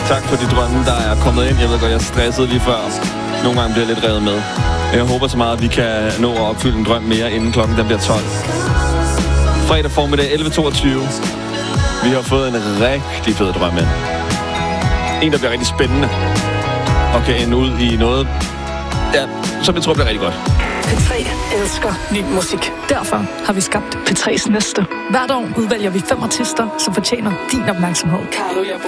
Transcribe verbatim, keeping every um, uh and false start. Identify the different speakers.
Speaker 1: Tak for de drømme, der er kommet ind. Jeg ved godt, jeg stressede lige før. Nogle gange bliver jeg lidt revet med. Jeg håber så meget, at vi kan nå at opfylde en drøm mere, inden klokken den bliver tolv. Fredag formiddag elleve toogtyve. Vi har fået en rigtig fed drøm ind. En, der bliver rigtig spændende. Og kan ende ud i noget, ja, som jeg tror bliver rigtig godt.
Speaker 2: P tre elsker ny musik. Derfor har vi skabt P tre's næste. Hvert år udvælger vi fem artister, som fortjener din opmærksomhed.